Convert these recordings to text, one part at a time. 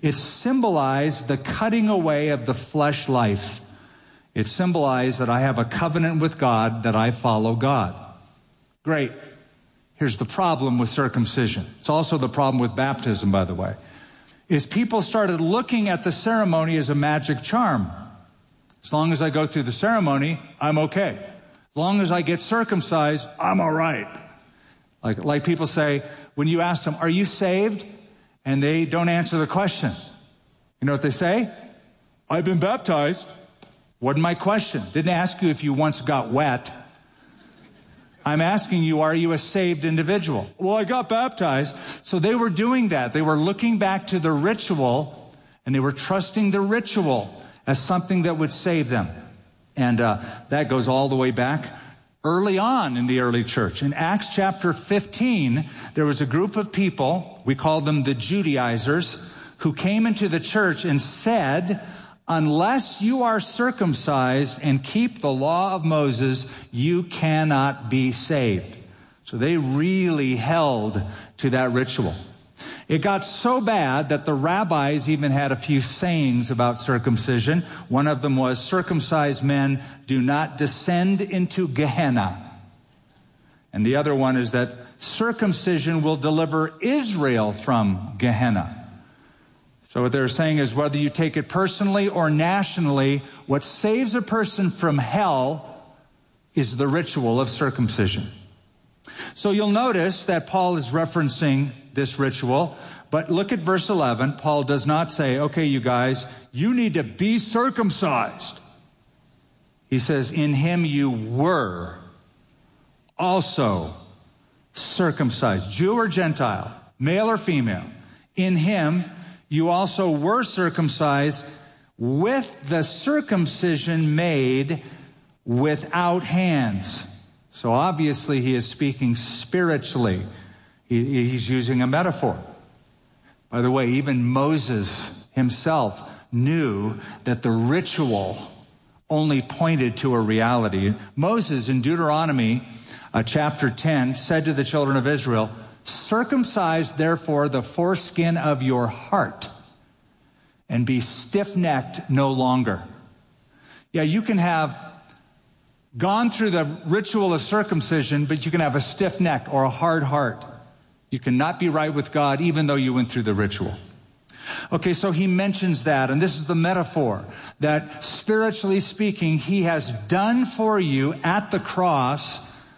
It symbolized the cutting away of the flesh life. It symbolized that I have a covenant with God, that I follow God. Great. Here's the problem with circumcision. It's also the problem with baptism, by the way, is people started looking at the ceremony as a magic charm. As long as I go through the ceremony, I'm okay. As long as I get circumcised, I'm all right. Like people say, when you ask them, are you saved? And they don't answer the question. You know what they say? I've been baptized. Wasn't my question. Didn't ask you if you once got wet. I'm asking you, are you a saved individual? Well, I got baptized. So they were doing that. They were looking back to the ritual, and they were trusting the ritual as something that would save them. And that goes all the way back early on in the early church. In Acts chapter 15, there was a group of people, we call them the Judaizers, who came into the church and said, unless you are circumcised and keep the law of Moses, you cannot be saved. So they really held to that ritual. It got so bad that the rabbis even had a few sayings about circumcision. One of them was, circumcised men do not descend into Gehenna. And the other one is that circumcision will deliver Israel from Gehenna. So what they're saying is, whether you take it personally or nationally, what saves a person from hell is the ritual of circumcision. So you'll notice that Paul is referencing this ritual, but look at verse 11. Paul does not say, okay, you guys, you need to be circumcised. He says, in him you were also circumcised. Jew or Gentile, male or female. In him you also were circumcised with the circumcision made without hands. So obviously he is speaking spiritually. He's using a metaphor. By the way, even Moses himself knew that the ritual only pointed to a reality. Moses in Deuteronomy chapter 10 said to the children of Israel, circumcise therefore the foreskin of your heart and be stiff-necked no longer. Yeah, you can have gone through the ritual of circumcision, but you can have a stiff neck or a hard heart. You cannot be right with God even though you went through the ritual. Okay, so he mentions that, and this is the metaphor, that spiritually speaking, he has done for you at the cross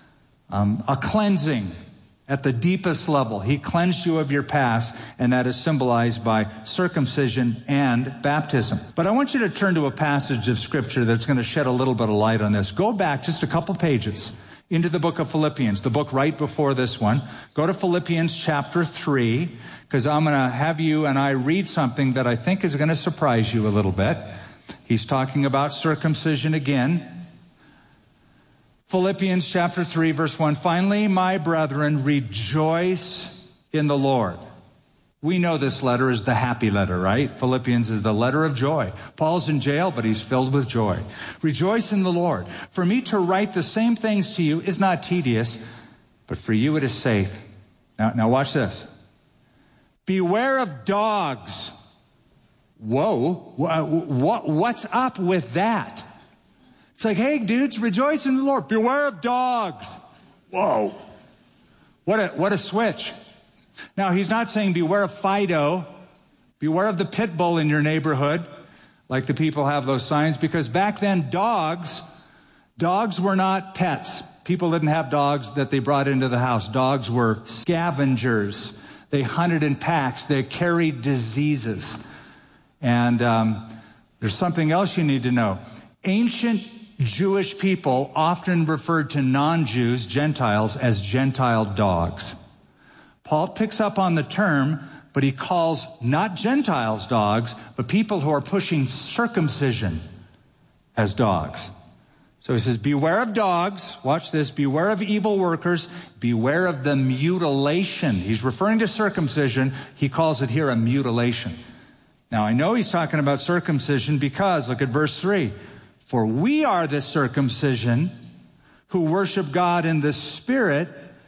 a cleansing at the deepest level. He cleansed you of your past, and that is symbolized by circumcision and baptism. But I want you to turn to a passage of Scripture that's going to shed a little bit of light on this. Go back just a couple pages into the book of Philippians, the book right before this one. Go to Philippians chapter 3, because I'm going to have you and I read something that I think is going to surprise you a little bit. He's talking about circumcision again. Philippians chapter 3, verse 1. Finally, my brethren, rejoice in the Lord. We know this letter is the happy letter, right? Philippians is the letter of joy. Paul's in jail, but he's filled with joy. Rejoice in the Lord. For me to write the same things to you is not tedious, but for you it is safe. Now watch this. Beware of dogs. Whoa, what's up with that? It's like, hey, dudes, rejoice in the Lord. Beware of dogs. Whoa. What a switch. Now, he's not saying beware of Fido. Beware of the pit bull in your neighborhood, like the people have those signs, because back then, dogs were not pets. People didn't have dogs that they brought into the house. Dogs were scavengers. They hunted in packs. They carried diseases. And there's something else you need to know. Ancient Jewish people often referred to non-Jews, Gentiles, as Gentile dogs. Paul picks up on the term, but he calls not Gentiles dogs, but people who are pushing circumcision as dogs. So he says, beware of dogs. Watch this. Beware of evil workers. Beware of the mutilation. He's referring to circumcision. He calls it here a mutilation. Now, I know he's talking about circumcision because, look at verse 3. For we are the circumcision who worship God in the Spirit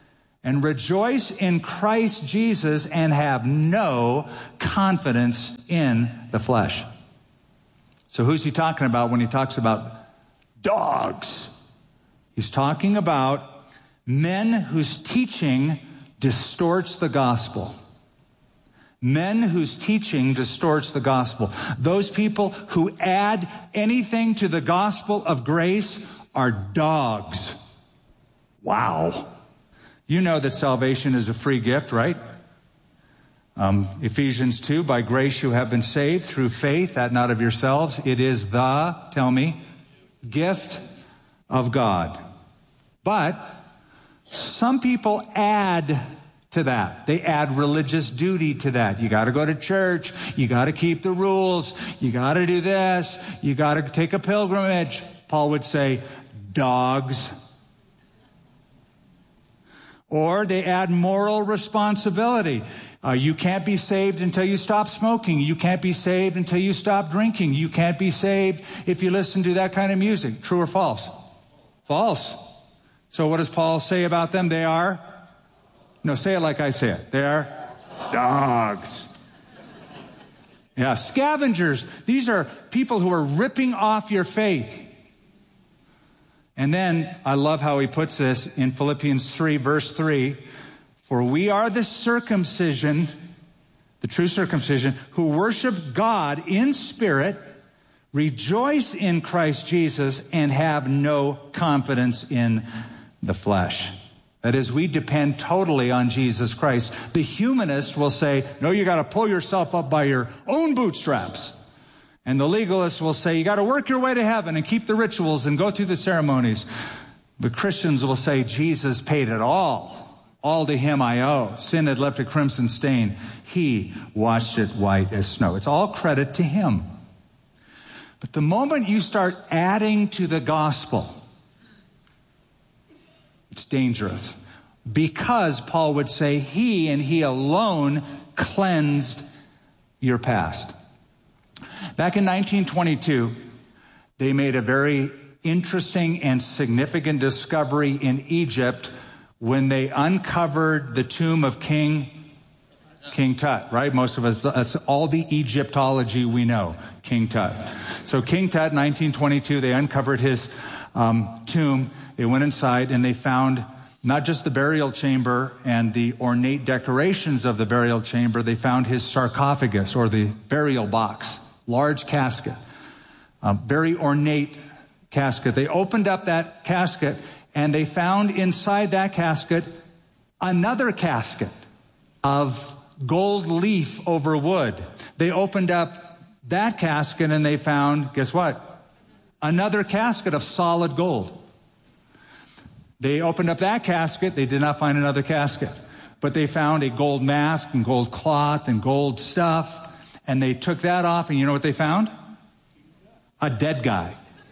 and rejoice in Christ Jesus and have no confidence in the flesh. So who's he talking about when he talks about dogs? He's talking about men whose teaching distorts the gospel. Men whose teaching distorts the gospel. Those people who add anything to the gospel of grace are dogs. Wow. You know that salvation is a free gift, right? Ephesians 2, by grace you have been saved through faith, that not of yourselves. It is the, tell me, gift of God. But some people add to that. They add religious duty to that. You got to go to church. You got to keep the rules. You got to do this. You got to take a pilgrimage. Paul would say, dogs. Or they add moral responsibility. You can't be saved until you stop smoking. You can't be saved until you stop drinking. You can't be saved if you listen to that kind of music. True or false? False. So what does Paul say about them? They are? No, say it like I say it. They are dogs. Yeah, scavengers. These are people who are ripping off your faith. And then I love how he puts this in Philippians 3, verse 3. For we are the circumcision, the true circumcision, who worship God in spirit, rejoice in Christ Jesus, and have no confidence in the flesh. That is, we depend totally on Jesus Christ. The humanist will say, no, you got to pull yourself up by your own bootstraps. And the legalist will say, you got to work your way to heaven and keep the rituals and go through the ceremonies. But Christians will say, Jesus paid it all. All to him I owe. Sin had left a crimson stain. He washed it white as snow. It's all credit to him. But the moment you start adding to the gospel, it's dangerous. Because Paul would say he and he alone cleansed your past. Back in 1922, they made a very interesting and significant discovery in Egypt when they uncovered the tomb of King Tut, right? Most of us, that's all the Egyptology we know, King Tut. So King Tut, 1922, they uncovered his tomb. They went inside and they found not just the burial chamber and the ornate decorations of the burial chamber, they found his sarcophagus or the burial box, large casket, very ornate casket. They opened up that casket and they found inside that casket another casket of gold leaf over wood. They opened up that casket and they found, guess what? Another casket of solid gold. They opened up that casket. They did not find another casket. But they found a gold mask and gold cloth and gold stuff. And they took that off, and you know what they found? A dead guy.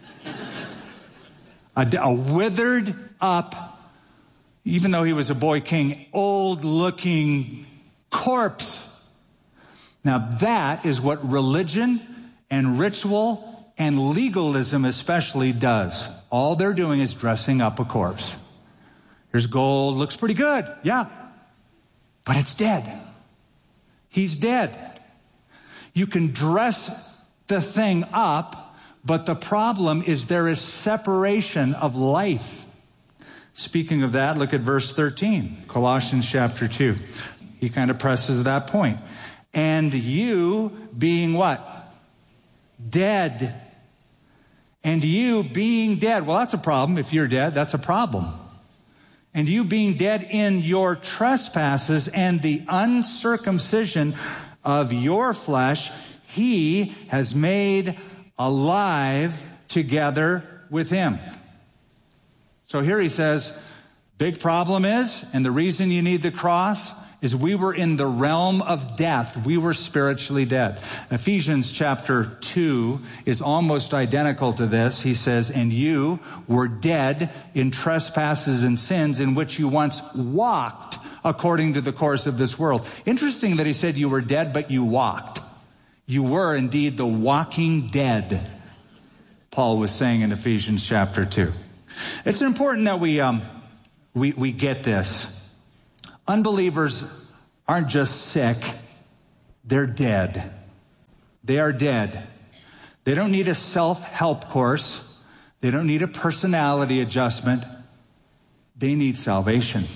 A withered up, even though he was a boy king, old-looking corpse. Now that is what religion and ritual and legalism especially does. All they're doing is dressing up a corpse. Here's gold, looks pretty good, yeah. But it's dead. He's dead. You can dress the thing up, but the problem is there is separation of life. Speaking of that, look at verse 13, Colossians chapter 2. He kind of presses that point. And you being what? Dead. And you being dead. Well, that's a problem. If you're dead, that's a problem. And you being dead in your trespasses and the uncircumcision of your flesh, he has made alive together with him. So here he says, big problem is, and the reason you need the cross is we were in the realm of death. We were spiritually dead. Ephesians chapter 2 is almost identical to this. He says, and you were dead in trespasses and sins in which you once walked according to the course of this world. Interesting that he said you were dead, but you walked. You were indeed the walking dead, Paul was saying in Ephesians chapter 2. It's important that we get this. Unbelievers aren't just sick, they're dead. They are dead. They don't need a self-help course. They don't need a personality adjustment. They need salvation.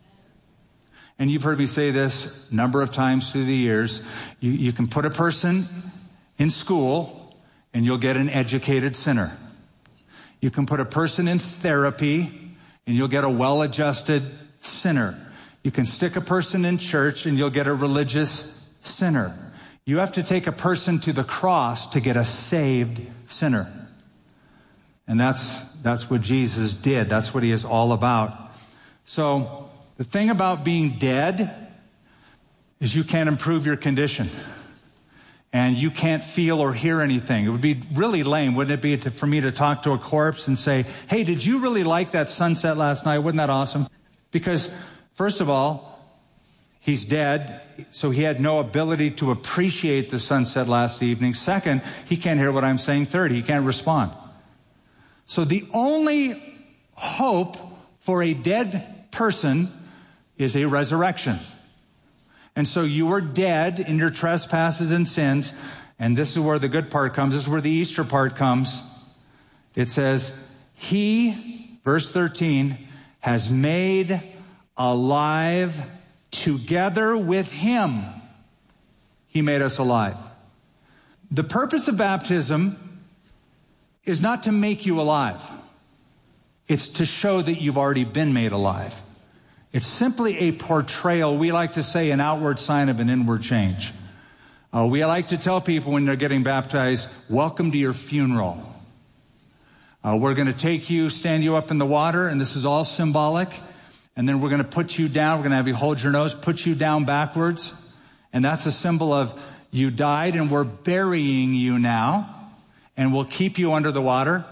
And you've heard me say this a number of times through the years. You can put a person in school and you'll get an educated sinner. You can put a person in therapy and you'll get a well-adjusted sinner. You can stick a person in church and you'll get a religious sinner. You have to take a person to the cross to get a saved sinner. And that's what Jesus did. That's what he is all about. So the thing about being dead is you can't improve your condition. And you can't feel or hear anything. It would be really lame, wouldn't it be, for me to talk to a corpse and say, hey, did you really like that sunset last night? Wasn't that awesome? Because, first of all, he's dead, so he had no ability to appreciate the sunset last evening. Second, he can't hear what I'm saying. Third, he can't respond. So the only hope for a dead person is a resurrection. And so you were dead in your trespasses and sins, and this is where the good part comes. This is where the Easter part comes. It says, he, verse 13, has made alive together with him. He made us alive. The purpose of baptism is not to make you alive. It's to show that you've already been made alive. It's simply a portrayal. We like to say an outward sign of an inward change. We like to tell people when they're getting baptized, welcome to your funeral. We're going to take you, stand you up in the water, and this is all symbolic. And then we're going to put you down. We're going to have you hold your nose, put you down backwards. And that's a symbol of you died and we're burying you now. And we'll keep you under the water.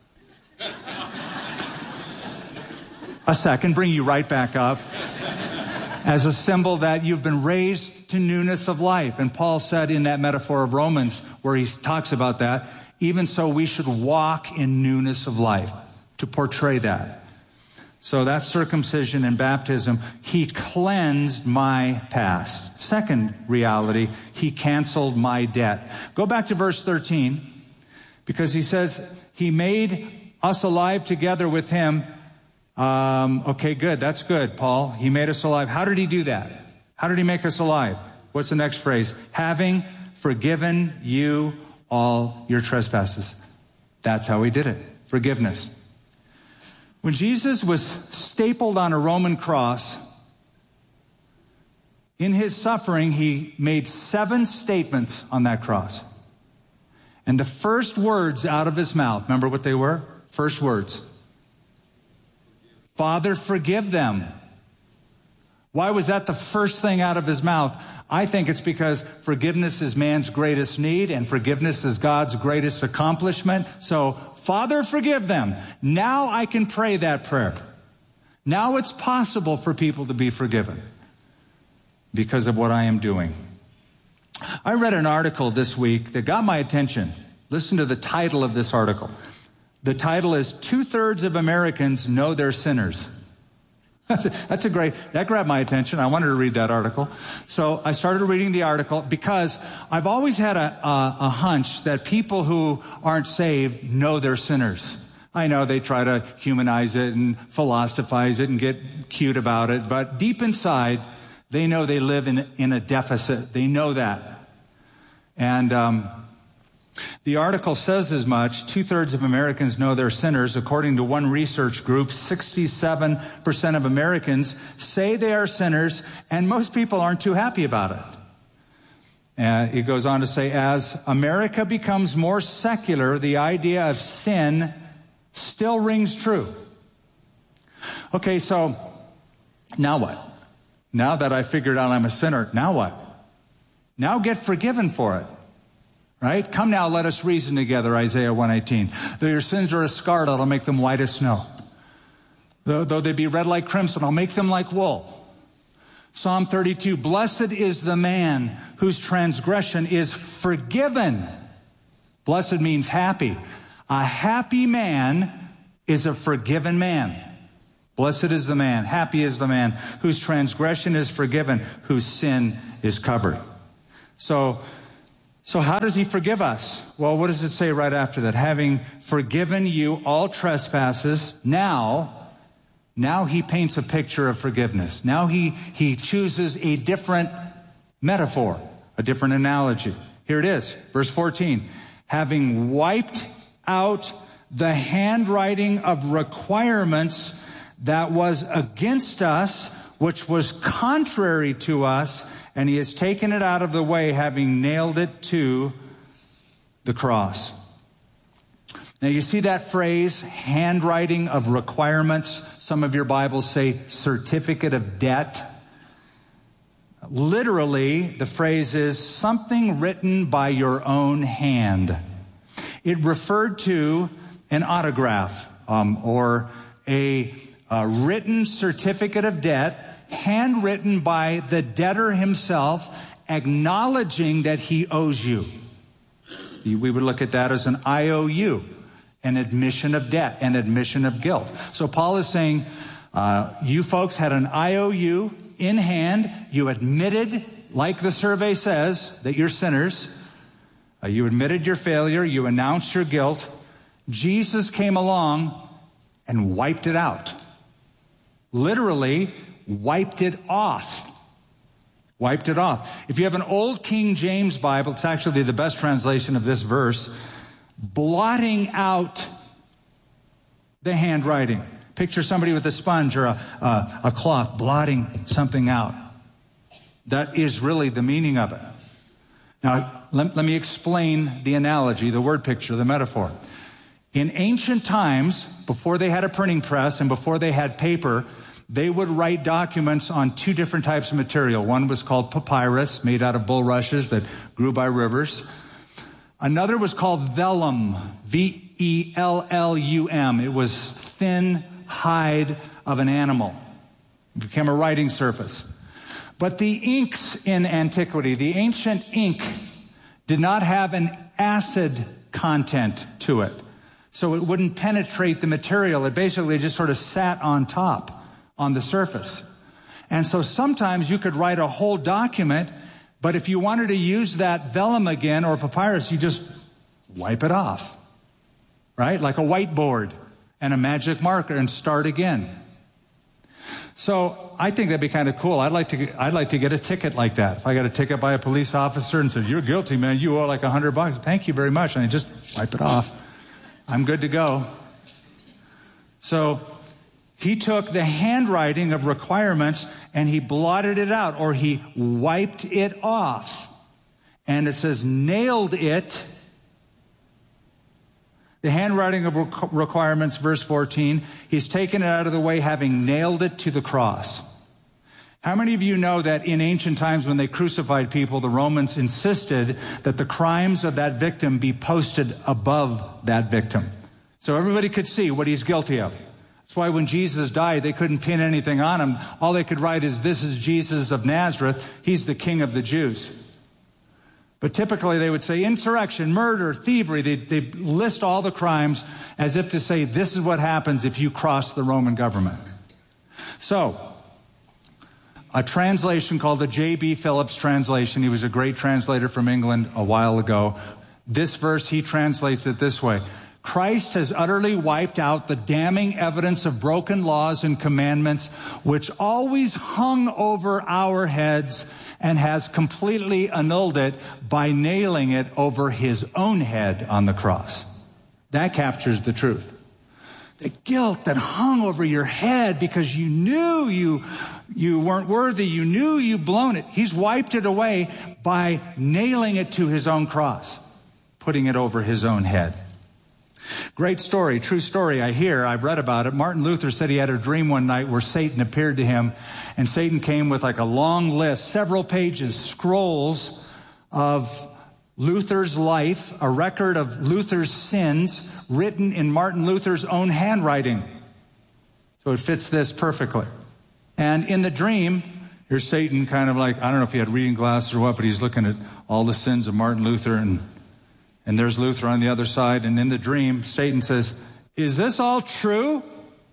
A second, bring you right back up. As a symbol that you've been raised to newness of life. And Paul said in that metaphor of Romans where he talks about that, even so we should walk in newness of life, to portray that. So that's circumcision and baptism. He cleansed my past. Second reality, he canceled my debt. Go back to verse 13, because he says he made us alive together with him. Okay, good. That's good, Paul. He made us alive. How did he do that? How did he make us alive? What's the next phrase? Having forgiven you all your trespasses. That's how he did it. Forgiveness. When Jesus was stapled on a Roman cross, in his suffering, he made 7 statements on that cross. And the first words out of his mouth, remember what they were? First words. Father, forgive them. Why was that the first thing out of his mouth? I think it's because forgiveness is man's greatest need and forgiveness is God's greatest accomplishment. So, Father, forgive them. Now I can pray that prayer. Now it's possible for people to be forgiven because of what I am doing. I read an article this week that got my attention. Listen to the title of this article. The title is 2/3 of Americans Know They're Sinners. That grabbed my attention. I wanted to read that article. So I started reading the article because I've always had a hunch that people who aren't saved know they're sinners. I know they try to humanize it and philosophize it and get cute about it, but deep inside, they know they live in a deficit. They know that. And the article says as much. 2/3 of Americans know they're sinners. According to one research group, 67% of Americans say they are sinners, and most people aren't too happy about it. It goes on to say, as America becomes more secular, the idea of sin still rings true. Okay, so now what? Now that I figured out I'm a sinner, now what? Now get forgiven for it. Right? Come now, let us reason together, Isaiah 1:18. Though your sins are as scarlet, I'll make them white as snow. Though they be red like crimson, I'll make them like wool. Psalm 32, blessed is the man whose transgression is forgiven. Blessed means happy. A happy man is a forgiven man. Blessed is the man, happy is the man, whose transgression is forgiven, whose sin is covered. So how does he forgive us? Well, what does it say right after that? Having forgiven you all trespasses, now he paints a picture of forgiveness. Now he chooses a different metaphor, a different analogy. Here it is, verse 14. Having wiped out the handwriting of requirements that was against us, which was contrary to us, and he has taken it out of the way, having nailed it to the cross. Now you see that phrase, handwriting of requirements. Some of your Bibles say certificate of debt. Literally, the phrase is something written by your own hand. It referred to an autograph or a written certificate of debt, handwritten by the debtor himself, acknowledging that he owes you. We would look at that as an IOU, an admission of debt, an admission of guilt. So Paul is saying, you folks had an IOU in hand. You admitted, like the survey says, that you're sinners. You admitted your failure. You announced your guilt. Jesus came along and wiped it out. Literally, wiped it off. Wiped it off. If you have an old King James Bible, it's actually the best translation of this verse, blotting out the handwriting. Picture somebody with a sponge or a cloth blotting something out. That is really the meaning of it. Now, let me explain the analogy, the word picture, the metaphor. In ancient times, before they had a printing press and before they had paper, they would write documents on two different types of material. One was called papyrus, made out of bulrushes that grew by rivers. Another was called vellum, V-E-L-L-U-M. It was thin hide of an animal. It became a writing surface. But the inks in antiquity, the ancient ink, did not have an acid content to it. So it wouldn't penetrate the material. It basically just sort of sat on top, on the surface. And so sometimes you could write a whole document, but if you wanted to use that vellum again or papyrus, you just wipe it off, right? Like a whiteboard and a magic marker and start again. So I think that'd be kind of cool. I'd like to get a ticket like that. If I got a ticket by a police officer and said, "You're guilty, man. You owe like $100. Thank you very much." And I just wipe it off. I'm good to go. So he took the handwriting of requirements and he blotted it out, or he wiped it off. And it says nailed it. The handwriting of requirements, verse 14, he's taken it out of the way, having nailed it to the cross. How many of you know that in ancient times when they crucified people, the Romans insisted that the crimes of that victim be posted above that victim, so everybody could see what he's guilty of? That's why when Jesus died, they couldn't pin anything on him. All they could write is, "This is Jesus of Nazareth. He's the King of the Jews." But typically they would say insurrection, murder, thievery. They list all the crimes as if to say, this is what happens if you cross the Roman government. So, a translation called the J.B. Phillips translation. He was a great translator from England a while ago. This verse, he translates it this way. Christ has utterly wiped out the damning evidence of broken laws and commandments which always hung over our heads, and has completely annulled it by nailing it over his own head on the cross. That captures the truth. The guilt that hung over your head because you knew you weren't worthy, you knew you'd blown it. He's wiped it away by nailing it to his own cross, putting it over his own head. Great story, true story. I've read about it. Martin Luther said he had a dream one night where Satan appeared to him, and Satan came with like a long list, several pages, scrolls of Luther's life, a record of Luther's sins written in Martin Luther's own handwriting. So it fits this perfectly. And in the dream, here's Satan kind of like, I don't know if he had reading glasses or what, but he's looking at all the sins of Martin Luther, and there's Luther on the other side. And in the dream, Satan says, "Is this all true?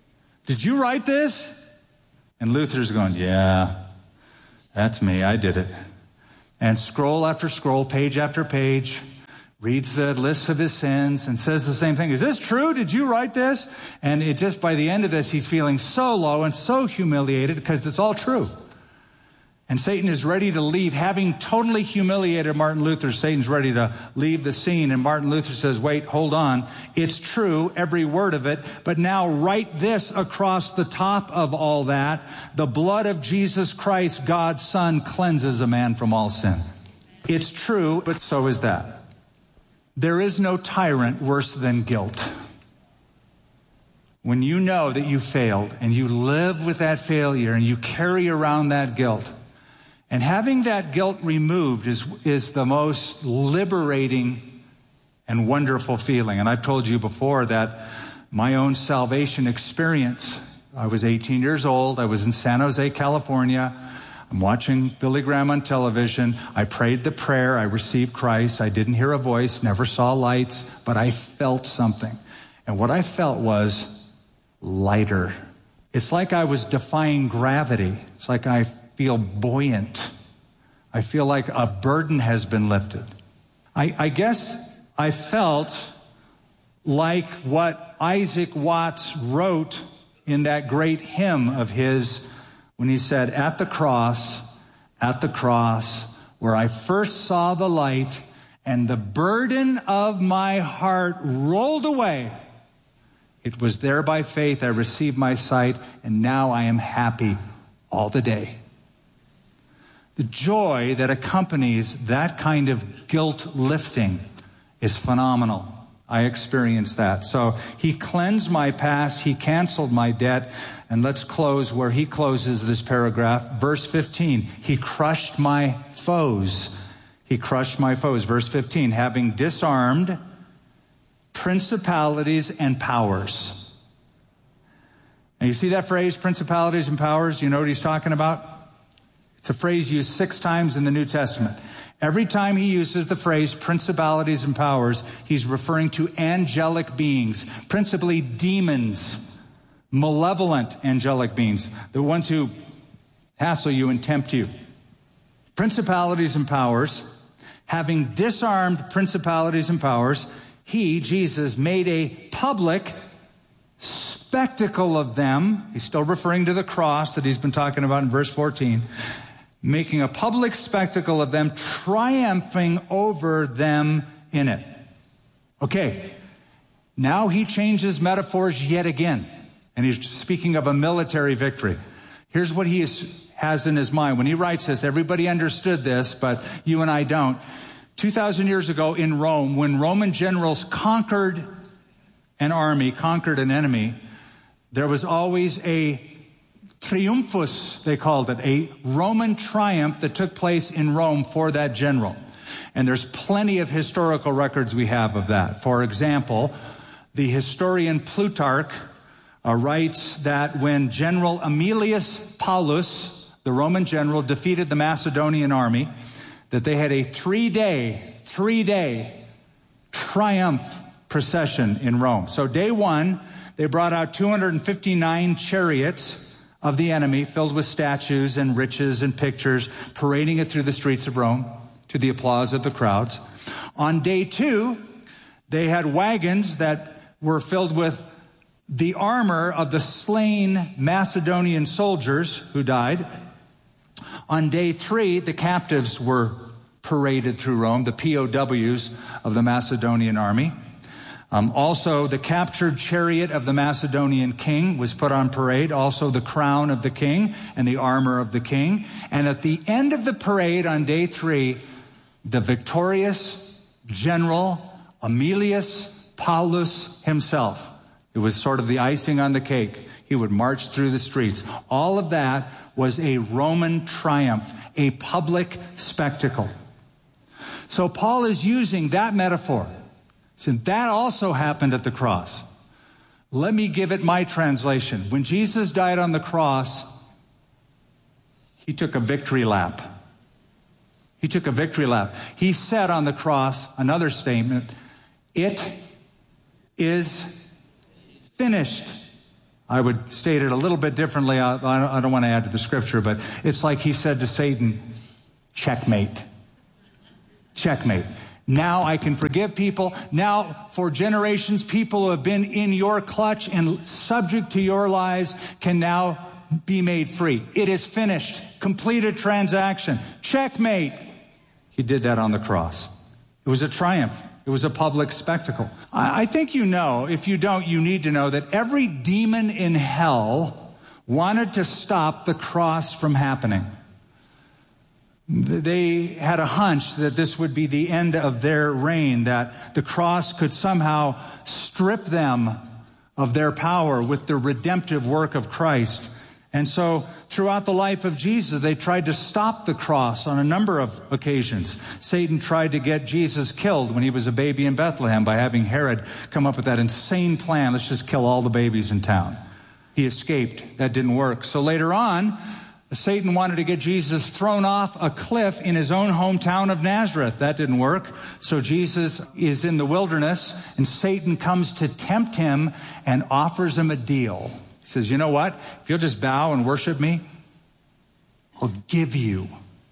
did you write this? And Luther's going, yeah, that's me. I did it. And scroll after scroll, page after page, reads the list of his sins and says the same thing. Is this true? Did you write this? And it just, by the end of this, he's feeling so low and so humiliated because it's all true. And Satan is ready to leave. Having totally humiliated Martin Luther, Satan's ready to leave the scene. And Martin Luther says, wait, hold on. It's true, every word of it. But now write this across the top of all that. The blood of Jesus Christ, God's Son, cleanses a man from all sin. It's true, but so is that. There is no tyrant worse than guilt. When you know that you failed and you live with that failure and you carry around that guilt, and having that guilt removed is the most liberating and wonderful feeling. And I've told you before that my own salvation experience, I was 18 years old. I was in San Jose, California. I'm watching Billy Graham on television. I prayed the prayer. I received Christ. I didn't hear a voice, never saw lights, but I felt something. And what I felt was lighter. It's like I was defying gravity. It's like I feel buoyant. I feel like a burden has been lifted. I guess I felt like what Isaac Watts wrote in that great hymn of his when he said, at the cross, where I first saw the light and the burden of my heart rolled away. It was there by faith I received my sight, and now I am happy all the day. The joy that accompanies that kind of guilt lifting is phenomenal. I experienced that. So he cleansed my past. He canceled my debt. And let's close where he closes this paragraph. Verse 15, he crushed my foes. He crushed my foes. Verse 15, having disarmed principalities and powers. Now you see that phrase, principalities and powers? You know what he's talking about? It's a phrase used 6 times in the New Testament. Every time he uses the phrase principalities and powers, he's referring to angelic beings, principally demons, malevolent angelic beings, the ones who hassle you and tempt you. Principalities and powers, having disarmed principalities and powers, he, Jesus, made a public spectacle of them. He's still referring to the cross that he's been talking about in verse 14. Making a public spectacle of them, triumphing over them in it. Okay, now he changes metaphors yet again, and he's speaking of a military victory. Here's what he has in his mind. When he writes this, everybody understood this, but you and I don't. 2,000 years ago in Rome, when Roman generals conquered an army, conquered an enemy, there was always a triumphus, they called it, a Roman triumph that took place in Rome for that general. And there's plenty of historical records we have of that. For example, the historian Plutarch writes that when General Aemilius Paulus, the Roman general, defeated the Macedonian army, that they had a three-day triumph procession in Rome. So day one, they brought out 259 chariots of the enemy filled with statues and riches and pictures, parading it through the streets of Rome to the applause of the crowds. On day 2, they had wagons that were filled with the armor of the slain Macedonian soldiers who died. On day 3, the captives were paraded through Rome, the POWs of the Macedonian army. Also, the captured chariot of the Macedonian king was put on parade. Also, the crown of the king and the armor of the king. And at the end of the parade on day 3, the victorious general Aemilius Paulus himself. It was sort of the icing on the cake. He would march through the streets. All of that was a Roman triumph, a public spectacle. So Paul is using that metaphor. So that also happened at the cross. Let me give it my translation. When Jesus died on the cross, he took a victory lap. He took a victory lap. He said on the cross, another statement, it is finished. I would state it a little bit differently. I don't want to add to the scripture, but it's like he said to Satan, checkmate. Checkmate. Now I can forgive people. Now, for generations, people who have been in your clutch and subject to your lies can now be made free. It is finished. Completed transaction. Checkmate. He did that on the cross. It was a triumph. It was a public spectacle. I think you know, if you don't, you need to know that every demon in hell wanted to stop the cross from happening. They had a hunch that this would be the end of their reign, that the cross could somehow strip them of their power with the redemptive work of Christ. And so throughout the life of Jesus, they tried to stop the cross on a number of occasions. Satan tried to get Jesus killed when he was a baby in Bethlehem by having Herod come up with that insane plan. Let's just kill all the babies in town. He escaped. That didn't work. So later on, Satan wanted to get Jesus thrown off a cliff in his own hometown of Nazareth. That didn't work. So Jesus is in the wilderness, and Satan comes to tempt him and offers him a deal. He says, you know what? If you'll just bow and worship me, I'll give you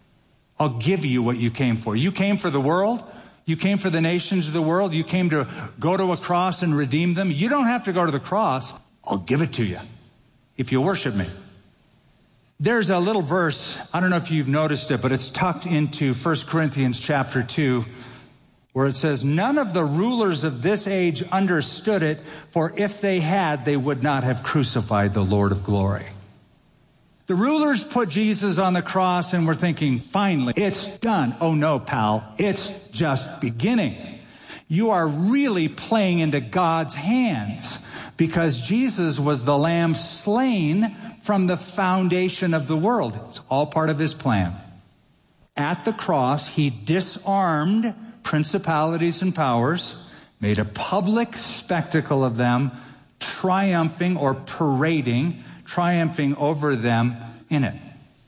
what you came for. You came for the world. You came for the nations of the world. You came to go to a cross and redeem them. You don't have to go to the cross. I'll give it to you if you worship me. There's a little verse, I don't know if you've noticed it, but it's tucked into 1 Corinthians chapter 2, where it says, none of the rulers of this age understood it, for if they had, they would not have crucified the Lord of glory. The rulers put Jesus on the cross and were thinking, finally, it's done. Oh no, pal, it's just beginning. You are really playing into God's hands, because Jesus was the lamb slain from the foundation of the world. It's all part of his plan. At the cross, he disarmed principalities and powers, made a public spectacle of them, triumphing or parading, triumphing over them in it.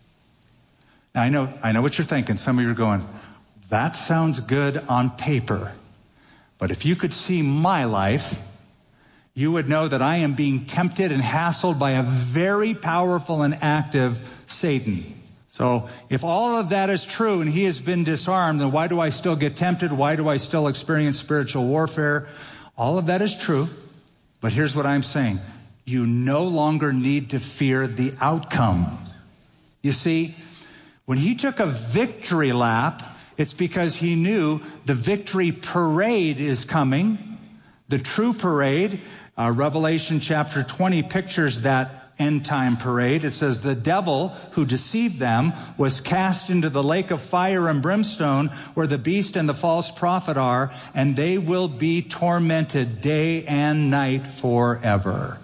Now, I know what you're thinking. Some of you are going, that sounds good on paper. But if you could see my life, you would know that I am being tempted and hassled by a very powerful and active Satan. So if all of that is true and he has been disarmed, then why do I still get tempted? Why do I still experience spiritual warfare? All of that is true. But here's what I'm saying. You no longer need to fear the outcome. You see, when he took a victory lap, it's because he knew the victory parade is coming, the true parade. Revelation chapter 20 pictures that end time parade. It says, the devil who deceived them was cast into the lake of fire and brimstone, where the beast and the false prophet are, and they will be tormented day and night forever.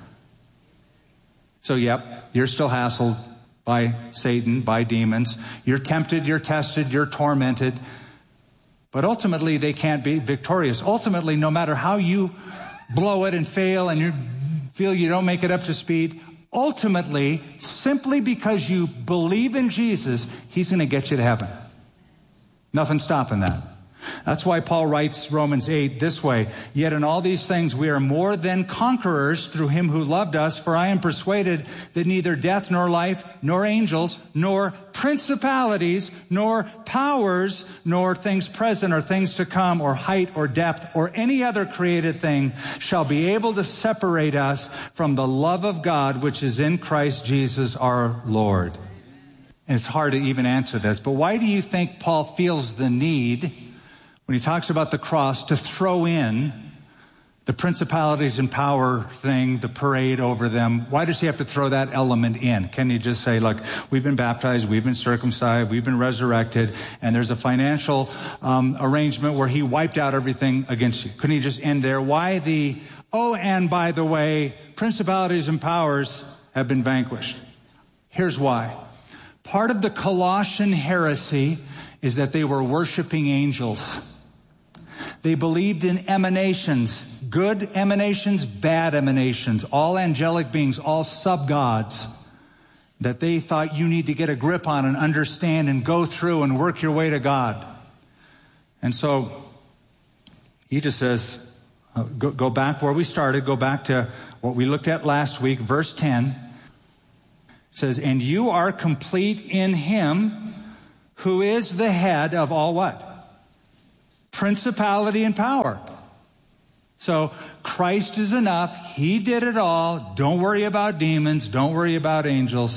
So, yep, you're still hassled by Satan, by demons. You're tempted, you're tested, you're tormented. But ultimately, they can't be victorious. Ultimately, no matter how you blow it and fail and you feel you don't make it up to speed, ultimately, simply because you believe in Jesus, he's going to get you to heaven. Nothing stopping that. That's why Paul writes Romans 8 this way, yet in all these things we are more than conquerors through him who loved us, for I am persuaded that neither death nor life, nor angels, nor principalities, nor powers, nor things present or things to come, or height or depth, or any other created thing shall be able to separate us from the love of God which is in Christ Jesus our Lord. And it's hard to even answer this, but why do you think Paul feels the need, when he talks about the cross, to throw in the principalities and power thing, the parade over them? Why does he have to throw that element in? Can he just say, look, we've been baptized, we've been circumcised, we've been resurrected, and there's a financial arrangement where he wiped out everything against you? Couldn't he just end there? Why the, oh, and by the way, principalities and powers have been vanquished? Here's why. Part of the Colossian heresy is that they were worshiping angels. They believed in emanations, good emanations, bad emanations, all angelic beings, all sub-gods, that they thought you need to get a grip on and understand and go through and work your way to God. And so he just says, go back where we started, go back to what we looked at last week, verse 10, says, and you are complete in him who is the head of all what? Principality and power. So Christ is enough. He did it all. Don't worry about demons. Don't worry about angels.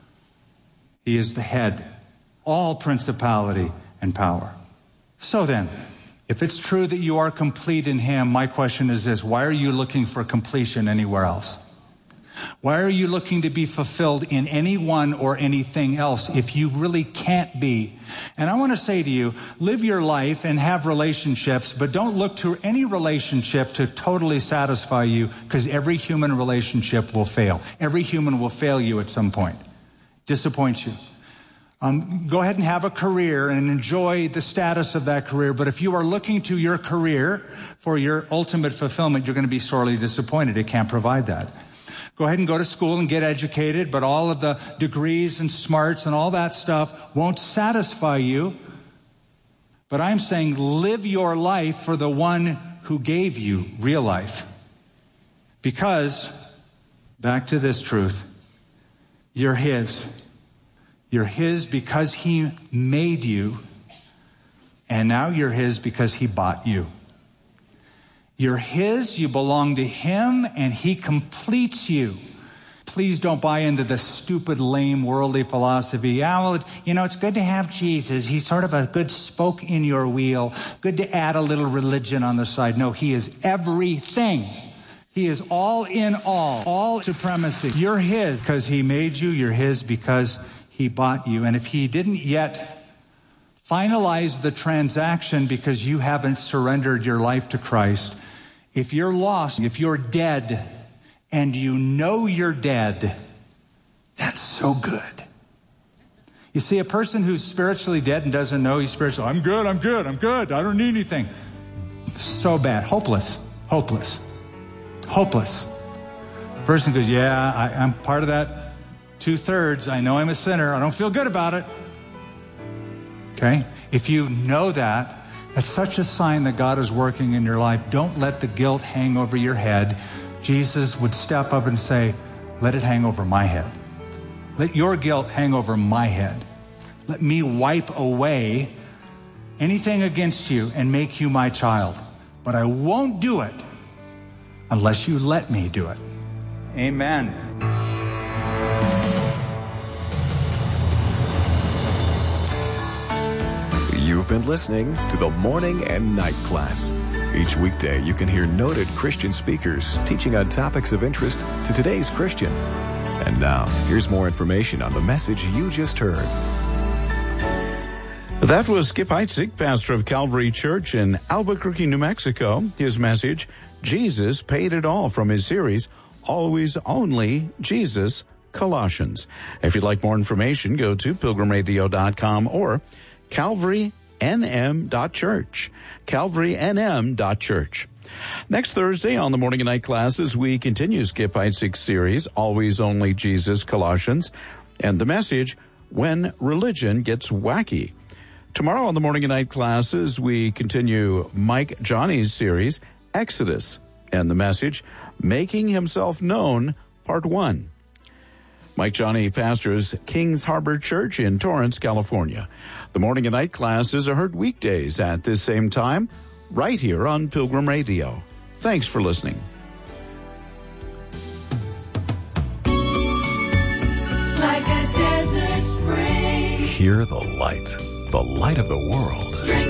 He is the head. All principality and power. So then, if it's true that you are complete in him, my question is this: why are you looking for completion anywhere else? Why are you looking to be fulfilled in anyone or anything else if you really can't be? And I want to say to you, live your life and have relationships, but don't look to any relationship to totally satisfy you, because every human relationship will fail. Every human will fail you at some point, disappoint you. Go ahead and have a career and enjoy the status of that career. But if you are looking to your career for your ultimate fulfillment, you're going to be sorely disappointed. It can't provide that. Go ahead and go to school and get educated, but all of the degrees and smarts and all that stuff won't satisfy you. But I'm saying live your life for the one who gave you real life. Because, back to this truth, you're his. You're his because he made you, and now you're his because he bought you. You're his, you belong to him, and he completes you. Please don't buy into the stupid, lame, worldly philosophy. Yeah, well, it's good to have Jesus. He's sort of a good spoke in your wheel. Good to add a little religion on the side. No, he is everything. He is all in all supremacy. You're his because he made you. You're his because he bought you. And if he didn't yet finalize the transaction because you haven't surrendered your life to Christ, if you're lost, if you're dead, and you know you're dead, that's so good. You see, a person who's spiritually dead and doesn't know he's spiritual, I'm good, I don't need anything. So bad. Hopeless. Person goes, yeah, I'm part of that 2/3. I know I'm a sinner. I don't feel good about it. Okay? If you know that, that's such a sign that God is working in your life. Don't let the guilt hang over your head. Jesus would step up and say, let it hang over my head. Let your guilt hang over my head. Let me wipe away anything against you and make you my child. But I won't do it unless you let me do it. Amen. You've been listening to the Morning and Night Class. Each weekday, you can hear noted Christian speakers teaching on topics of interest to today's Christian. And now, here's more information on the message you just heard. That was Skip Heitzig, pastor of Calvary Church in Albuquerque, New Mexico. His message, Jesus Paid It All, from his series, Always Only Jesus, Colossians. If you'd like more information, go to pilgrimradio.com or calvarynm.church. calvarynm.church. Next Thursday on the Morning and Night Classes, we continue Skip Heitzig's series, Always Only Jesus, Colossians, and the message, When Religion Gets Wacky. Tomorrow on the Morning and Night Classes, we continue Mike Johnny's series, Exodus, and the message, Making Himself Known, Part 1. Mike Johnny pastors Kings Harbor Church in Torrance, California. The Morning and Night Classes are heard weekdays at this same time, right here on Pilgrim Radio. Thanks for listening. Like a desert spring. Hear the light of the world.